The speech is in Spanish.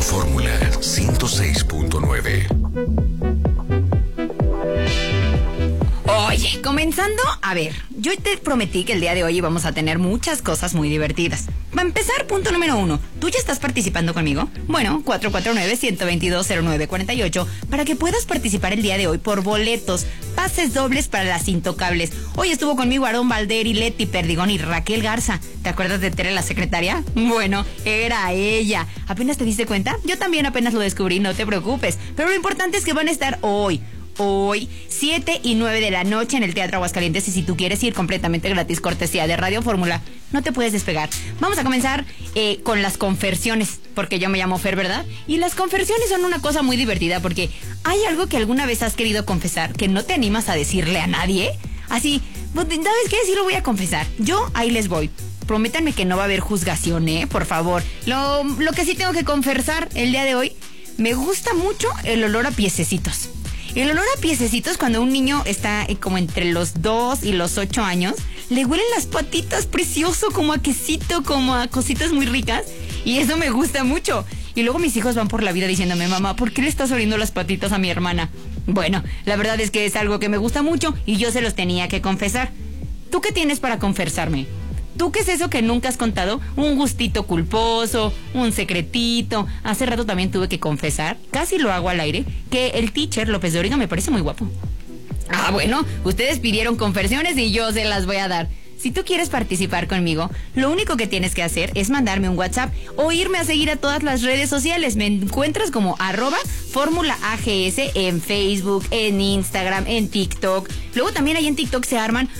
Fórmula 106.9. Oye, comenzando, a ver, yo te prometí que el día de hoy íbamos a tener muchas cosas muy divertidas. Para empezar, punto número 1, ¿tú ya estás participando conmigo? Bueno, 449-122-0948 para que puedas participar el día de hoy por boletos, pases dobles para las Intocables. Hoy estuvo conmigo Aarón Valderi, Leti Perdigón y Raquel Garza. ¿Te acuerdas de Tere, la secretaria? Bueno, era ella. ¿Apenas te diste cuenta? Yo también apenas lo descubrí, no te preocupes. Pero lo importante es que van a estar hoy, 7 y 9 de la noche en el Teatro Aguascalientes, y si tú quieres ir completamente gratis, cortesía de Radio Fórmula, no te puedes despegar. Vamos a comenzar con las conversiones, porque yo me llamo Fer, ¿verdad? Y las conversiones son una cosa muy divertida, porque hay algo que alguna vez has querido confesar, que no te animas a decirle a nadie. Así, ¿sabes qué? Sí lo voy a confesar. Yo ahí les voy. Prométanme que no va a haber juzgación, por favor. Lo que sí tengo que confesar el día de hoy, me gusta mucho el olor a piececitos. El olor a piececitos, cuando un niño está como entre los 2 y los 8 años, le huelen las patitas precioso, como a quesito, como a cositas muy ricas, y eso me gusta mucho. Y luego mis hijos van por la vida diciéndome, mamá, ¿por qué le estás oliendo las patitas a mi hermana? Bueno, la verdad es que es algo que me gusta mucho y yo se los tenía que confesar. ¿Tú qué tienes para confesarme? ¿Tú qué es eso que nunca has contado? Un gustito culposo, un secretito. Hace rato también tuve que confesar, casi lo hago al aire, que el teacher López Dóriga me parece muy guapo. Ah, bueno, ustedes pidieron confesiones y yo se las voy a dar. Si tú quieres participar conmigo, lo único que tienes que hacer es mandarme un WhatsApp o irme a seguir a todas las redes sociales. Me encuentras como @FórmulaAGS en Facebook, en Instagram, en TikTok. Luego también ahí en TikTok se arman